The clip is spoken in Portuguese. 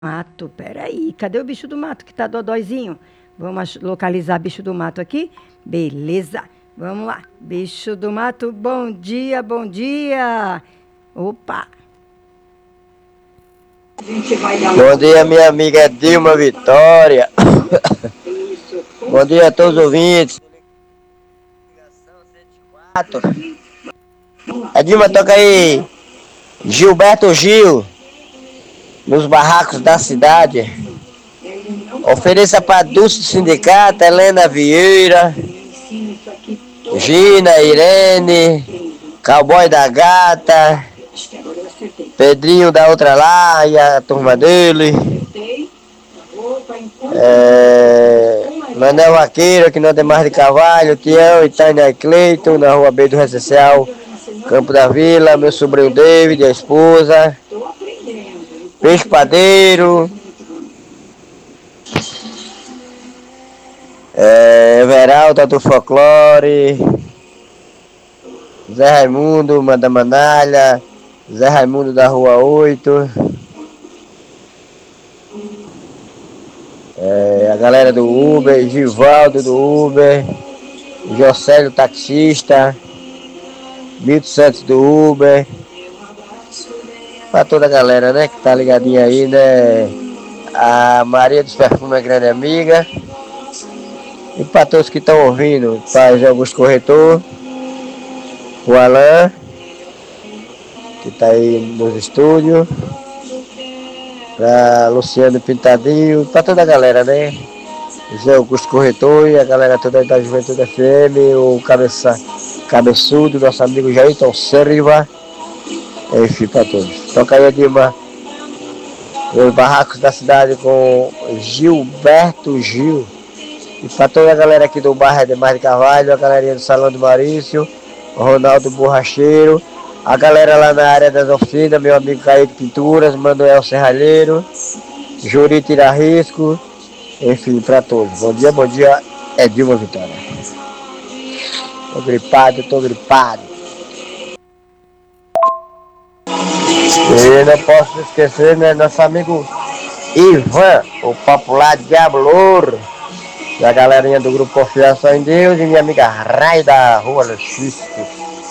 Mato, peraí. Cadê o bicho do mato que tá dodóizinho? Vamos localizar bicho do mato aqui? Beleza. Vamos lá. Bicho do mato, bom dia, bom dia. Opa. Bom dia, minha amiga Dilma Vitória. Bom dia a todos os ouvintes. A Dilma toca aí Gilberto Gil, nos barracos da cidade. Ofereça para Dulce do Sindicato, Helena Vieira, Gina, Irene, Cowboy da Gata, Pedrinho da outra lá e a turma dele. Manel Vaqueiro, que não tem mais de Carvalho, Tião e Tânia Cleiton, na rua B do Residencial, Campo da Vila, meu sobrinho David, a esposa, Peixe Padeiro, Everaldo do Folclore, Zé Raimundo, Manda Manalha, Zé Raimundo da Rua 8, a galera do Uber, Givaldo do Uber, Jocélio taxista, Milton Santos do Uber, pra toda a galera, né, que tá ligadinha aí, né, a Maria dos Perfumes é grande amiga, e pra todos que estão ouvindo, pra José Augusto Corretor, o Alain, que tá aí nos estúdios, pra Luciano Pintadinho, pra toda a galera, né, José Augusto Corretor e a galera toda aí da Juventude FM, o cabeçudo, nosso amigo Jairton Seriva, enfim, pra todos. Toca aí, Edilma, os barracos da cidade com Gilberto Gil. E pra toda a galera aqui do bairro Ademar de Carvalho, a galerinha do Salão do Maurício, o Ronaldo Borracheiro, a galera lá na área das oficinas, meu amigo Caíto Pinturas, Manuel Serralheiro, Juri Tirarisco, enfim, pra todos. Bom dia, é Dilma Vitória. Tô gripado. E não posso esquecer, né, nosso amigo Ivan, o popular Diabo Louro, e a galerinha do grupo Confiança em Deus, e minha amiga Rai da Rua Luxisco.